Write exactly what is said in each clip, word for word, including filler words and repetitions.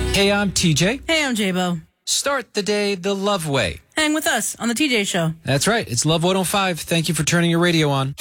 Hey, I'm T J. Hey, I'm J-Bo. Start the day the love way. Hang with us on the T J Show. That's right. It's Love one oh five. Thank you for turning your radio on.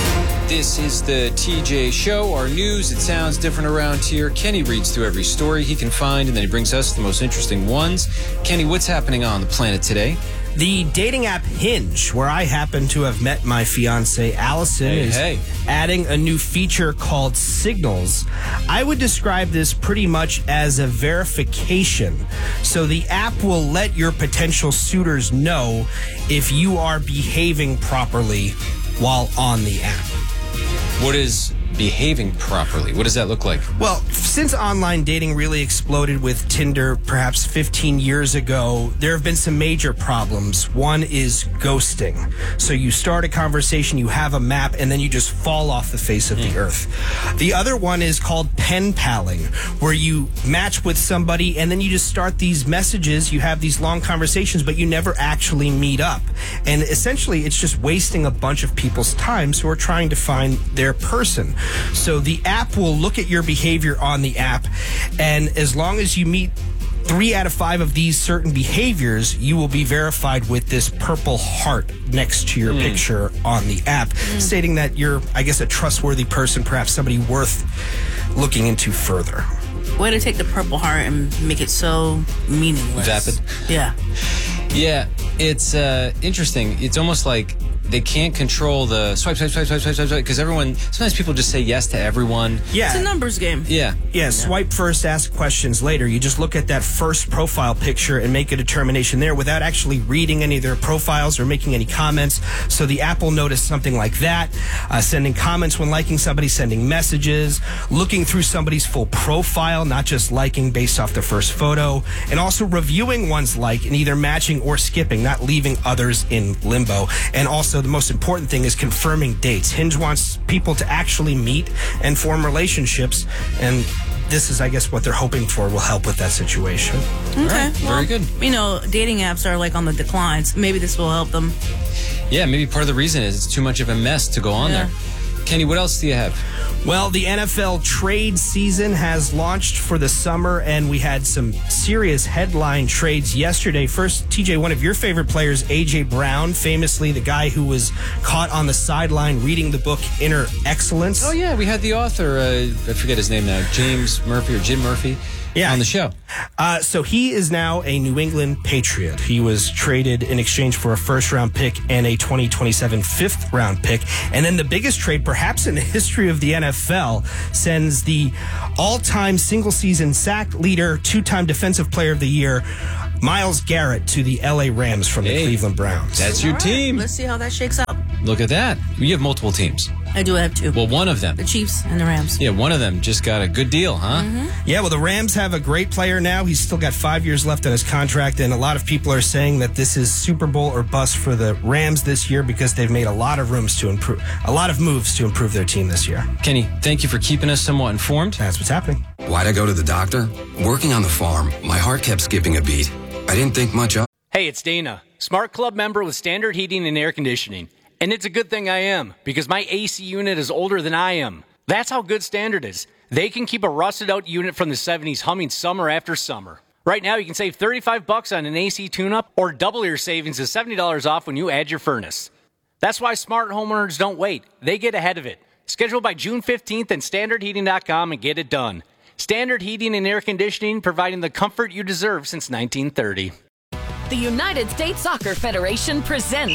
This is the T J Show, our news. It sounds different around here. Kenny reads through every story he can find, and then he brings us the most interesting ones. Kenny, what's happening on the planet today? The dating app Hinge, where I happen to have met my fiancée, Allison, Hey, is hey. adding a new feature called Signals. I would describe this pretty much as a verification. So the app will let your potential suitors know if you are behaving properly while on the app. What is behaving properly? What does that look like? Well, since online dating really exploded with Tinder perhaps fifteen years ago, there have been some major problems. One is ghosting. So you start a conversation, you have a map, and then you just fall off the face of mm. the earth. The other one is called pen paling, where you match with somebody and then you just start these messages, you have these long conversations, but you never actually meet up. And essentially, it's just wasting a bunch of people's time who are trying to find their person. So the app will look at your behavior on the app, and as long as you meet three out of five of these certain behaviors, you will be verified with this purple heart next to your mm. picture on the app, mm. stating that you're, I guess, a trustworthy person, perhaps somebody worth looking into further. Way to take the purple heart and make it so meaningless. Vapid. Yeah. Yeah, it's uh, interesting. It's almost like they can't control the swipe, swipe, swipe, swipe, swipe, swipe, swipe, because everyone, sometimes people just say yes to everyone. Yeah. It's a numbers game. Yeah. Yeah, yeah. Swipe first, ask questions later. You just look at that first profile picture and make a determination there without actually reading any of their profiles or making any comments. So the app will notice something like that, uh, sending comments when liking somebody, sending messages, looking through somebody's full profile, not just liking based off their first photo, and also reviewing one's like and either matching or skipping, not leaving others in limbo. And also the most important thing is confirming dates. Hinge wants people to actually meet and form relationships, and this is, I guess, what they're hoping for will help with that situation. Okay. Right. Well, very good. You know, dating apps are like on the declines. Maybe this will help them. Yeah, maybe part of the reason is it's too much of a mess to go on Yeah. there. Kenny, what else do you have? Well, the N F L trade season has launched for the summer, and we had some serious headline trades yesterday. First, T J, one of your favorite players, A J Brown, famously the guy who was caught on the sideline reading the book Inner Excellence. Oh, yeah, we had the author, uh, I forget his name now, James Murphy or Jim Murphy. Yeah. On the show. Uh, so he is now a New England Patriot. He was traded in exchange for a first-round pick and a twenty twenty-seven fifth-round pick. And then the biggest trade, perhaps in the history of the N F L, sends the all-time single-season sack leader, two-time Defensive Player of the Year, Myles Garrett, to the L A Rams from the hey, Cleveland Browns. That's your All right, team. let's see how that shakes out. Look at that. You have multiple teams. I do have two. Well, one of them. The Chiefs and the Rams. Yeah, one of them just got a good deal, huh? Mm-hmm. Yeah, well, the Rams have a great player now. He's still got five years left on his contract, and a lot of people are saying that this is Super Bowl or bust for the Rams this year because they've made a lot of rooms to improve, a lot of moves to improve their team this year. Kenny, thank you for keeping us somewhat informed. That's what's happening. Why'd I go to the doctor? Working on the farm, my heart kept skipping a beat. I didn't think much of. Hey, it's Dana, Smart Club member with Standard Heating and Air Conditioning. And it's a good thing I am, because my A C unit is older than I am. That's how good Standard is. They can keep a rusted-out unit from the seventies humming summer after summer. Right now, you can save thirty-five bucks on an A C tune-up, or double your savings to seventy dollars off when you add your furnace. That's why smart homeowners don't wait. They get ahead of it. Schedule by June fifteenth at standard heating dot com and get it done. Standard Heating and Air Conditioning, providing the comfort you deserve since nineteen thirty. The United States Soccer Federation presents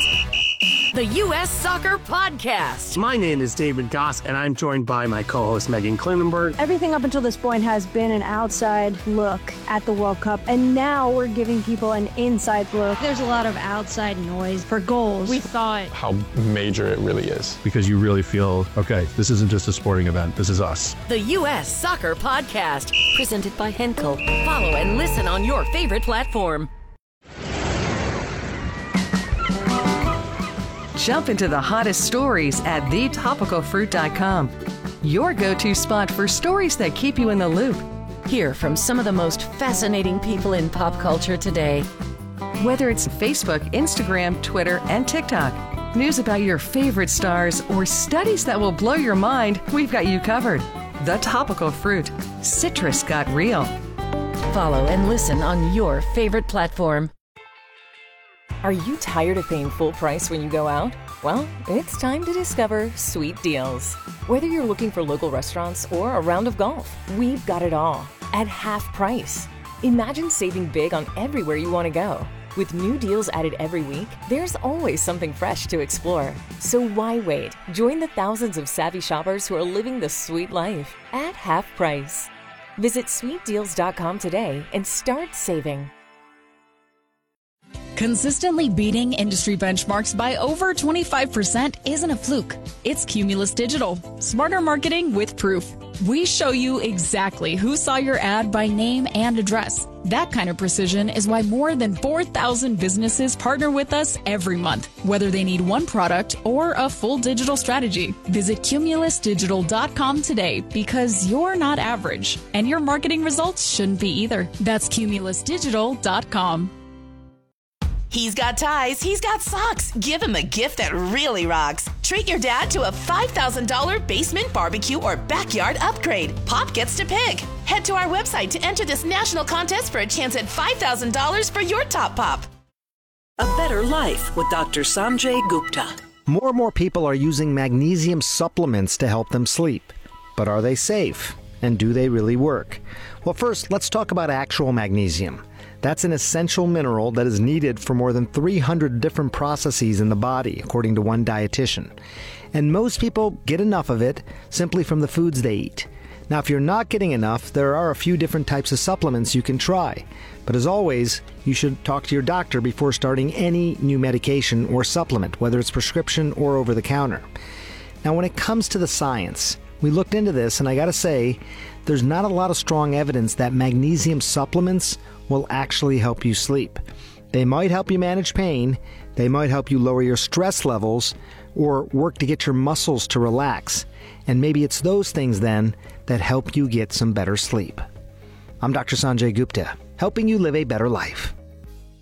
the U S Soccer Podcast. My name is David Goss, and I'm joined by my co-host Megan Klinenberg. Everything up until this point has been an outside look at the World Cup, and now we're giving people an inside look. There's a lot of outside noise for goals. We thought how major it really is. Because you really feel, okay, this isn't just a sporting event, this is us. The U S Soccer Podcast, presented by Henkel. Follow and listen on your favorite platform. Jump into the hottest stories at the topical fruit dot com. Your go-to spot for stories that keep you in the loop. Hear from some of the most fascinating people in pop culture today. Whether it's Facebook, Instagram, Twitter, and TikTok, news about your favorite stars, or studies that will blow your mind, we've got you covered. The Topical Fruit. Citrus got real. Follow and listen on your favorite platform. Are you tired of paying full price when you go out? Well, it's time to discover Sweet Deals. Whether you're looking for local restaurants or a round of golf, we've got it all at half price. Imagine saving big on everywhere you want to go. With new deals added every week, there's always something fresh to explore. So why wait? Join the thousands of savvy shoppers who are living the sweet life at half price. Visit sweet deals dot com today and start saving. Consistently beating industry benchmarks by over twenty-five percent isn't a fluke. It's Cumulus Digital. Smarter marketing with proof. We show you exactly who saw your ad by name and address. That kind of precision is why more than four thousand businesses partner with us every month, whether they need one product or a full digital strategy. Visit cumulus digital dot com today because you're not average, and your marketing results shouldn't be either. That's cumulus digital dot com. He's got ties, he's got socks. Give him a gift that really rocks. Treat your dad to a five thousand dollars basement barbecue or backyard upgrade. Pop gets to pick. Head to our website to enter this national contest for a chance at five thousand dollars for your top pop. A Better Life with Doctor Sanjay Gupta. More and more people are using magnesium supplements to help them sleep. But are they safe? And do they really work? Well, first, let's talk about actual magnesium. That's an essential mineral that is needed for more than three hundred different processes in the body, according to one dietitian. And most people get enough of it simply from the foods they eat. Now, if you're not getting enough, there are a few different types of supplements you can try. But as always, you should talk to your doctor before starting any new medication or supplement, whether it's prescription or over the counter. Now, when it comes to the science, we looked into this, and I gotta say, there's not a lot of strong evidence that magnesium supplements will actually help you sleep. They might help you manage pain, they might help you lower your stress levels, or work to get your muscles to relax. And maybe it's those things then that help you get some better sleep. I'm Doctor Sanjay Gupta, helping you live a better life.